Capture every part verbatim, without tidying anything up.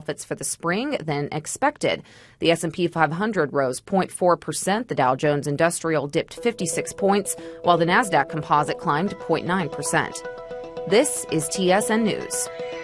profits for the spring than expected. The S and P five hundred rose zero point four percent. The Dow Jones Industrial dipped fifty-six points, while the Nasdaq Composite climbed zero point nine percent. This is T S N News.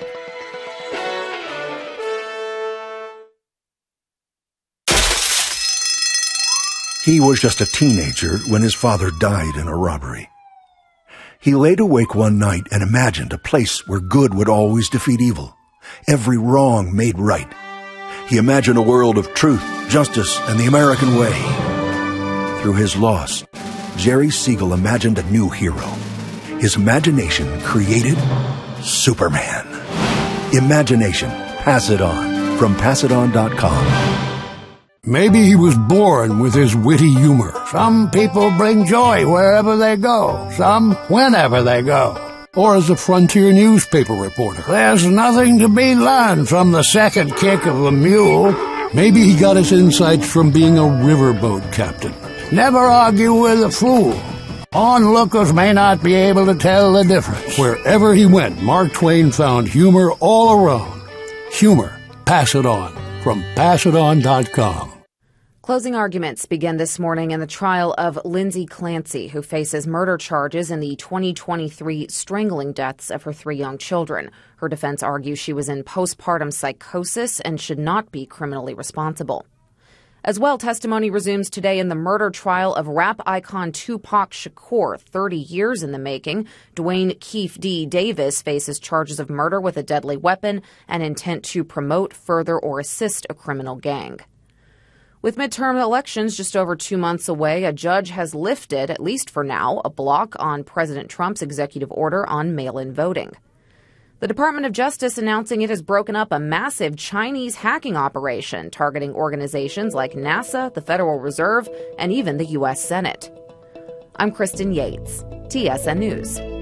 He was just a teenager when his father died in a robbery. He laid awake one night and imagined a place where good would always defeat evil, every wrong made right. He imagined a world of truth, justice, and the American way. Through his loss, Jerry Siegel imagined a new hero. His imagination created Superman. Imagination. Pass it on. From pass it on dot com. Maybe he was born with his witty humor. Some people bring joy wherever they go, some whenever they go. Or as a frontier newspaper reporter. There's nothing to be learned from the second kick of a mule. Maybe he got his insights from being a riverboat captain. Never argue with a fool. Onlookers may not be able to tell the difference. Wherever he went, Mark Twain found humor all around. Humor. Pass it on. From pass it on dot com. Closing arguments begin this morning in the trial of Lindsay Clancy, who faces murder charges in the twenty twenty-three strangling deaths of her three young children. Her defense argues she was in postpartum psychosis and should not be criminally responsible. As well, testimony resumes today in the murder trial of rap icon Tupac Shakur, thirty years in the making. Dwayne Keefe D. Davis faces charges of murder with a deadly weapon and intent to promote, further, or assist a criminal gang. With midterm elections just over two months away, a judge has lifted, at least for now, a block on President Trump's executive order on mail-in voting. The Department of Justice announcing it has broken up a massive Chinese hacking operation targeting organizations like NASA, the Federal Reserve, and even the U S Senate. I'm Kristen Yates, T S N News.